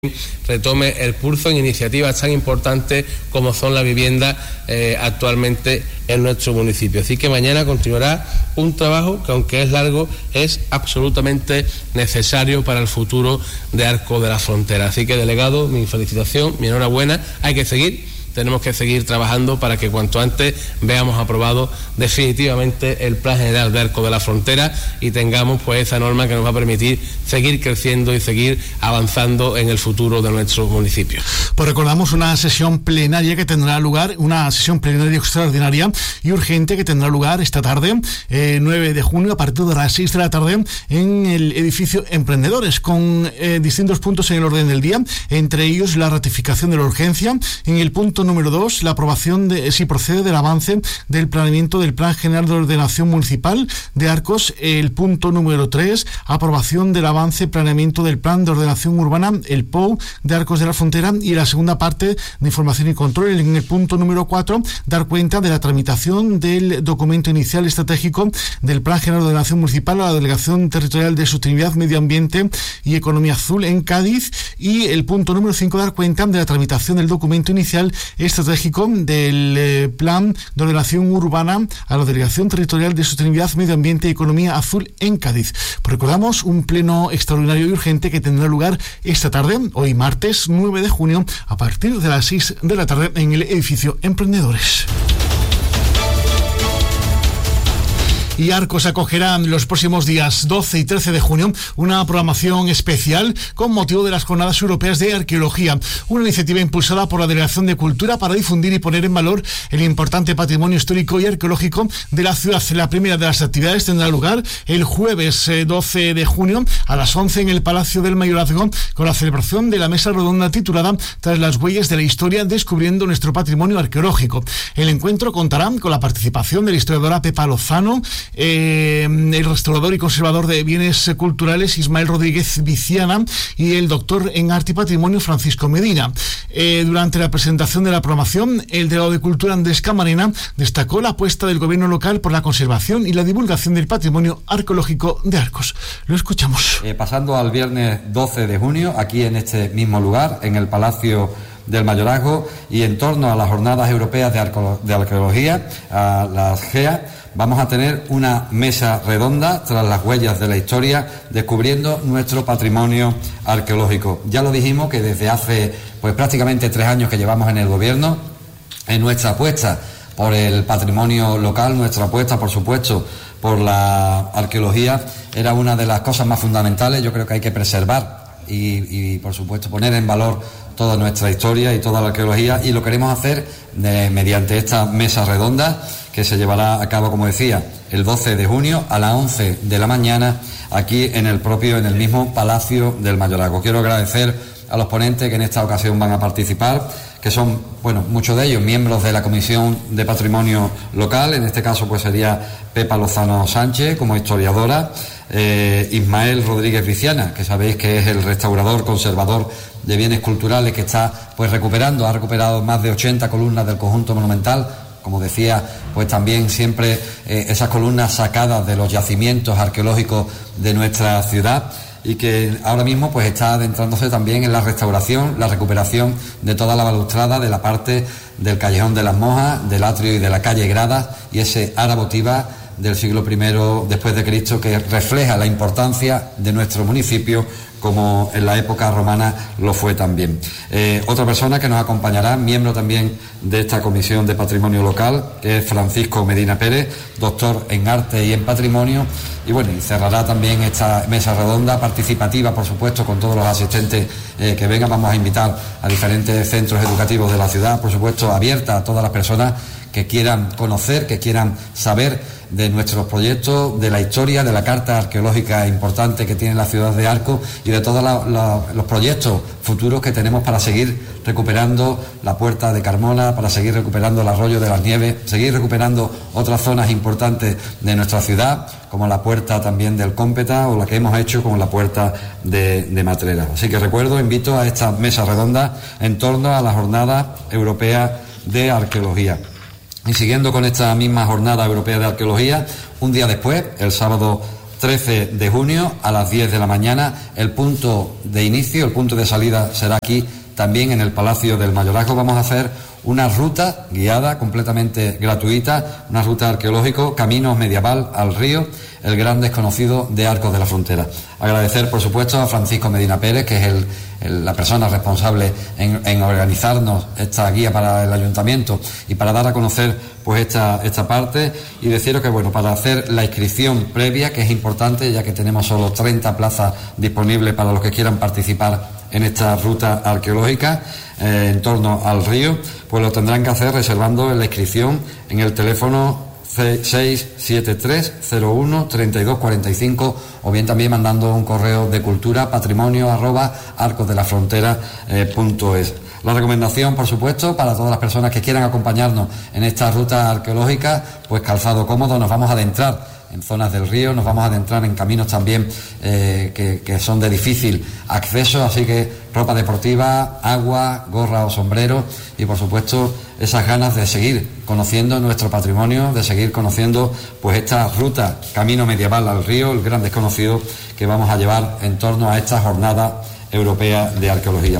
retome el pulso en iniciativas tan importantes como son la vivienda actualmente en nuestro municipio. Así que mañana continuará un trabajo que, aunque es largo, es absolutamente necesario para el futuro de Arcos de la Frontera. Así que, delegado, mi felicitación, mi enhorabuena. Hay que seguir. Tenemos que seguir trabajando para que cuanto antes veamos aprobado definitivamente el Plan General de Arcos de la Frontera y tengamos pues esa norma que nos va a permitir seguir creciendo y seguir avanzando en el futuro de nuestro municipio. Pues recordamos una sesión plenaria que tendrá lugar, una sesión plenaria extraordinaria y urgente que tendrá lugar esta tarde, 9 de junio, a partir de las 6 de la tarde, en el edificio Emprendedores, con distintos puntos en el orden del día, entre ellos la ratificación de la urgencia. En el punto número 2, la aprobación de si procede del avance del planeamiento del Plan General de Ordenación Municipal de Arcos. El punto número 3, aprobación del avance planeamiento del Plan de Ordenación Urbana, el POU, de Arcos de la Frontera. Y la segunda parte de información y control, en el punto número 4, dar cuenta de la tramitación del documento inicial estratégico del Plan General de Ordenación Municipal a la Delegación Territorial de Sostenibilidad, Medio Ambiente y Economía Azul en Cádiz. Y el punto número 5, dar cuenta de la tramitación del documento inicial estratégico del Plan de Ordenación Urbana a la Delegación Territorial de Sostenibilidad, Medio Ambiente y Economía Azul en Cádiz. Pues recordamos un pleno extraordinario y urgente que tendrá lugar esta tarde, hoy martes 9 de junio, a partir de las 6 de la tarde en el edificio Emprendedores. Y Arcos acogerá los próximos días 12 y 13 de junio una programación especial con motivo de las Jornadas Europeas de Arqueología, una iniciativa impulsada por la Delegación de Cultura para difundir y poner en valor el importante patrimonio histórico y arqueológico de la ciudad. La primera de las actividades tendrá lugar el jueves 12 de junio a las 11 en el Palacio del Mayorazgo, con la celebración de la mesa redonda titulada Tras las huellas de la historia, descubriendo nuestro patrimonio arqueológico. El encuentro contará con la participación de la historiadora Pepa Lozano, el restaurador y conservador de bienes culturales Ismael Rodríguez Viciana y el doctor en arte y patrimonio Francisco Medina. Durante la presentación de la programación, el delegado de Cultura Andrés Camarena destacó la apuesta del gobierno local por la conservación y la divulgación del patrimonio arqueológico de Arcos. Lo escuchamos. Pasando al viernes 12 de junio, aquí en este mismo lugar, en el Palacio del Mayorazgo, y en torno a las Jornadas Europeas de Arqueología, a las GEA, vamos a tener una mesa redonda tras las huellas de la historia, descubriendo nuestro patrimonio arqueológico. Ya lo dijimos que desde hace pues prácticamente 3 años que llevamos en el gobierno, en nuestra apuesta por el patrimonio local, nuestra apuesta, por supuesto, por la arqueología, era una de las cosas más fundamentales. Yo creo que hay que preservar y por supuesto, poner en valor toda nuestra historia y toda la arqueología, y lo queremos hacer mediante esta mesa redonda que se llevará a cabo, como decía, el 12 de junio a las 11 de la mañana aquí en el mismo Palacio del Mayorazgo. Quiero agradecer a los ponentes que en esta ocasión van a participar, que son, bueno, muchos de ellos miembros de la Comisión de Patrimonio Local. En este caso pues sería Pepa Lozano Sánchez como historiadora, Ismael Rodríguez Viciana, que sabéis que es el restaurador conservador de bienes culturales, que está pues ha recuperado más de 80 columnas del conjunto monumental. Como decía, pues también siempre esas columnas sacadas de los yacimientos arqueológicos de nuestra ciudad, y que ahora mismo pues está adentrándose también en la restauración, la recuperación de toda la balustrada de la parte del Callejón de las Mojas, del atrio y de la calle Gradas, y ese ara votiva del siglo I después de Cristo, que refleja la importancia de nuestro municipio, como en la época romana lo fue también. Otra persona que nos acompañará, miembro también de esta Comisión de Patrimonio Local, que es Francisco Medina Pérez, doctor en Arte y en Patrimonio, y bueno, y cerrará también esta mesa redonda participativa, por supuesto, con todos los asistentes que vengan. Vamos a invitar a diferentes centros educativos de la ciudad, por supuesto, abierta a todas las personas que quieran conocer, que quieran saber de nuestros proyectos, de la historia, de la carta arqueológica importante que tiene la ciudad de Arcos, y de todos los proyectos futuros que tenemos para seguir recuperando la Puerta de Carmona, para seguir recuperando el Arroyo de las Nieves, seguir recuperando otras zonas importantes de nuestra ciudad, como la Puerta también del Cómpeta, o la que hemos hecho como la Puerta de Matrera. Así que invito a esta mesa redonda en torno a la Jornada Europea de Arqueología. Y siguiendo con esta misma Jornada Europea de Arqueología, un día después, el sábado 13 de junio a las 10 de la mañana. El punto de inicio, el punto de salida será aquí también en el Palacio del Mayorazgo. Vamos a hacer una ruta guiada completamente gratuita, una ruta arqueológica, camino medieval al río, el gran desconocido de Arcos de la Frontera. Agradecer, por supuesto, a Francisco Medina Pérez, que es la persona responsable en organizarnos esta guía para el ayuntamiento y para dar a conocer pues esta parte, y deciros que bueno, para hacer la inscripción previa, que es importante ya que tenemos solo 30 plazas disponibles para los que quieran participar en esta ruta arqueológica en torno al río, pues lo tendrán que hacer reservando la inscripción en el teléfono 673-01-3245 o bien también mandando un correo de cultura patrimonio@arcosdelafrontera.es. La recomendación, por supuesto, para todas las personas que quieran acompañarnos en esta ruta arqueológica, pues calzado cómodo. Nos vamos a adentrar en zonas del río, nos vamos a adentrar en caminos también que son de difícil acceso, así que ropa deportiva, agua, gorra o sombrero y por supuesto esas ganas de seguir conociendo nuestro patrimonio, de seguir conociendo pues esta ruta camino medieval al río, el gran desconocido que vamos a llevar en torno a esta jornada europea de arqueología.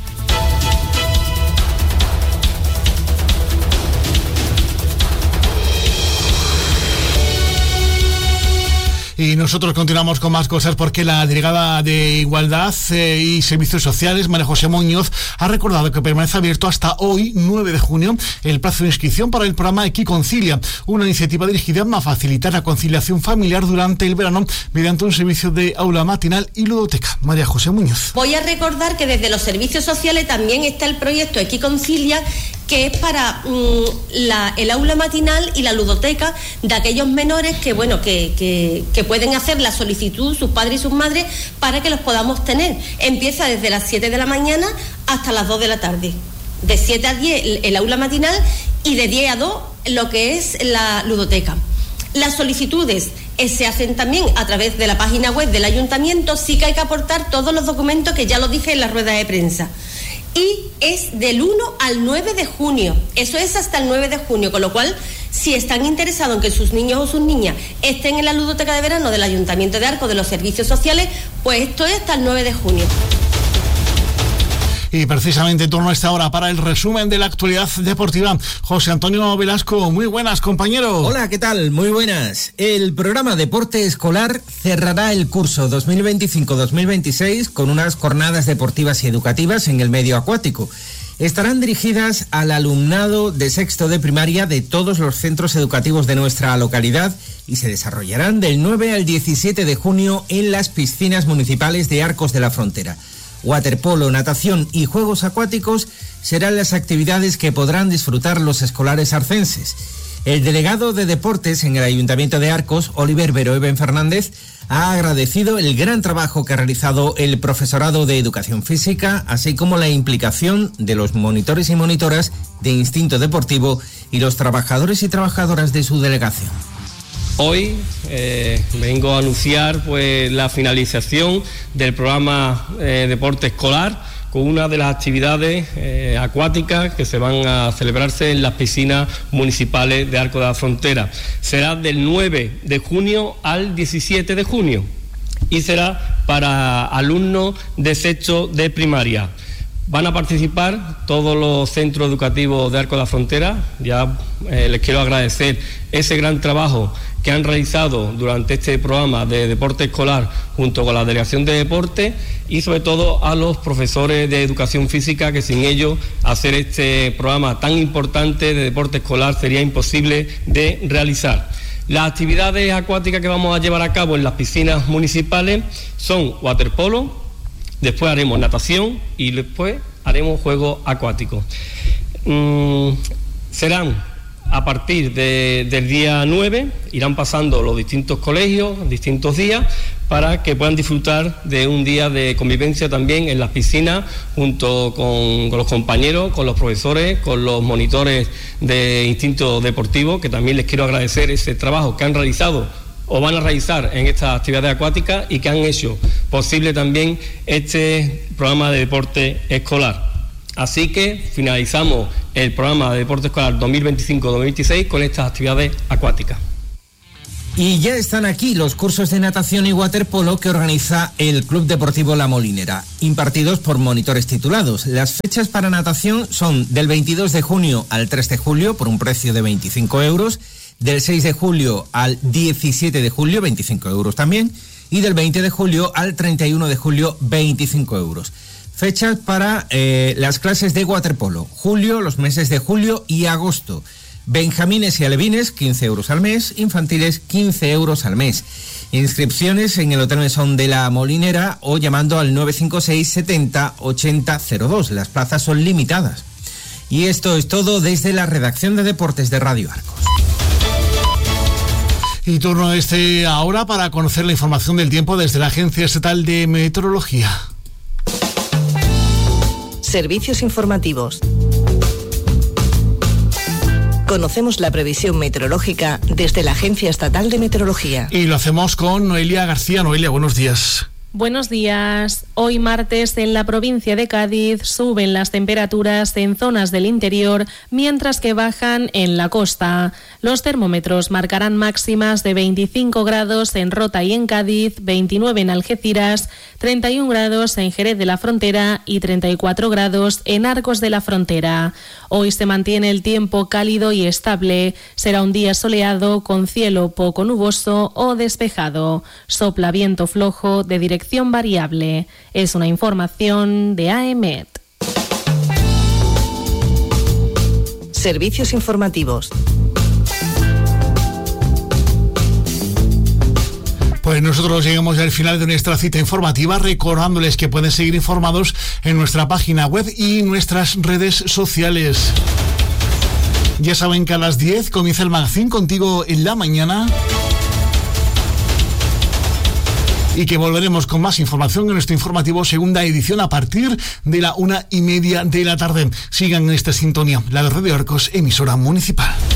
Y nosotros continuamos con más cosas porque la delegada de Igualdad y Servicios Sociales, María José Muñoz, ha recordado que permanece abierto hasta hoy, 9 de junio, el plazo de inscripción para el programa Equiconcilia, una iniciativa dirigida a facilitar la conciliación familiar durante el verano mediante un servicio de aula matinal y ludoteca. María José Muñoz. Voy a recordar que desde los servicios sociales también está el proyecto Equiconcilia, que es para el aula matinal y la ludoteca de aquellos menores que pueden hacer la solicitud, sus padres y sus madres, para que los podamos tener. Empieza desde las 7 de la mañana hasta las 2 de la tarde. De 7 a 10 el aula matinal y de 10 a 2 lo que es la ludoteca. Las solicitudes se hacen también a través de la página web del ayuntamiento. Sí que hay que aportar todos los documentos que ya lo dije en la rueda de prensa. Y es del 1 al 9 de junio, eso es hasta el 9 de junio, con lo cual, si están interesados en que sus niños o sus niñas estén en la ludoteca de verano del Ayuntamiento de Arcos, de los servicios sociales, pues esto es hasta el 9 de junio. Y precisamente en torno a esta hora para el resumen de la actualidad deportiva, José Antonio Velasco. Muy buenas, compañero. Hola, ¿qué tal? Muy buenas. El programa Deporte Escolar cerrará el curso 2025-2026 con unas jornadas deportivas y educativas en el medio acuático. Estarán dirigidas al alumnado de sexto de primaria de todos los centros educativos de nuestra localidad y se desarrollarán del 9 al 17 de junio en las piscinas municipales de Arcos de la Frontera. Waterpolo, natación y juegos acuáticos serán las actividades que podrán disfrutar los escolares arcenses. El delegado de Deportes en el Ayuntamiento de Arcos, Oliver Veroeben Fernández, ha agradecido el gran trabajo que ha realizado el profesorado de Educación Física, así como la implicación de los monitores y monitoras de Instinto Deportivo y los trabajadores y trabajadoras de su delegación. Hoy vengo a anunciar pues la finalización del programa Deporte Escolar con una de las actividades acuáticas que se van a celebrarse en las piscinas municipales de Arcos de la Frontera. Será del 9 de junio al 17 de junio y será para alumnos de sexto de primaria. Van a participar todos los centros educativos de Arcos de la Frontera. Ya les quiero agradecer ese gran trabajo que han realizado durante este programa de deporte escolar junto con la Delegación de Deporte y sobre todo a los profesores de Educación Física, que sin ellos hacer este programa tan importante de deporte escolar sería imposible de realizar. Las actividades acuáticas que vamos a llevar a cabo en las piscinas municipales son waterpolo, después haremos natación y después haremos juegos acuáticos. Serán a partir del día 9, irán pasando los distintos colegios, distintos días, para que puedan disfrutar de un día de convivencia también en las piscinas, junto con los compañeros, con los profesores, con los monitores de Instinto Deportivo, que también les quiero agradecer ese trabajo que han realizado o van a realizar en estas actividades acuáticas y que han hecho posible también este programa de deporte escolar. Así que finalizamos el programa de deporte escolar 2025-2026 con estas actividades acuáticas. Y ya están aquí los cursos de natación y waterpolo que organiza el Club Deportivo La Molinera, impartidos por monitores titulados. Las fechas para natación son del 22 de junio al 3 de julio por un precio de 25 euros, del 6 de julio al 17 de julio, 25 euros también, y del 20 de julio al 31 de julio, 25 euros. Fechas para las clases de waterpolo: julio, los meses de julio y agosto. Benjamines y alevines, 15 euros al mes, infantiles, 15 euros al mes. Inscripciones en el Hotel Mesón de La Molinera o llamando al 956 70 80 02. Las plazas son limitadas. Y esto es todo desde la redacción de Deportes de Radio Arcos. Y turno ahora para conocer la información del tiempo desde la Agencia Estatal de Meteorología. Servicios informativos. Conocemos la previsión meteorológica desde la Agencia Estatal de Meteorología. Y lo hacemos con Noelia García. Noelia, buenos días. Buenos días. Hoy martes en la provincia de Cádiz suben las temperaturas en zonas del interior, mientras que bajan en la costa. Los termómetros marcarán máximas de 25 grados en Rota y en Cádiz, 29 en Algeciras, 31 grados en Jerez de la Frontera y 34 grados en Arcos de la Frontera. Hoy se mantiene el tiempo cálido y estable. Será un día soleado con cielo poco nuboso o despejado. Sopla viento flojo de dirección variable. Es una información de AEMET. Servicios informativos. Pues nosotros llegamos al final de nuestra cita informativa, recordándoles que pueden seguir informados en nuestra página web y nuestras redes sociales. Ya saben que a las 10 comienza el magazine Contigo en la Mañana, y que volveremos con más información en nuestro informativo segunda edición a partir de la 1:30 de la tarde. Sigan en esta sintonía, la de Radio Arcos, emisora municipal.